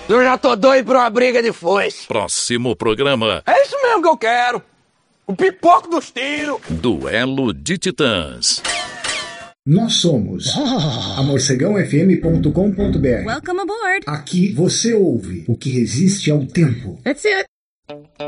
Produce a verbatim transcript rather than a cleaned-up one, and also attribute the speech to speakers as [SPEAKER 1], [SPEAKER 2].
[SPEAKER 1] Eu já tô doido pra uma briga de foice.
[SPEAKER 2] Próximo programa.
[SPEAKER 1] É isso mesmo que eu quero. O pipoco dos tiros.
[SPEAKER 2] Duelo de Titãs.
[SPEAKER 3] Nós somos a morcegão f m ponto com ponto b r.
[SPEAKER 4] Welcome aboard.
[SPEAKER 3] Aqui você ouve o que resiste ao tempo.
[SPEAKER 4] That's it.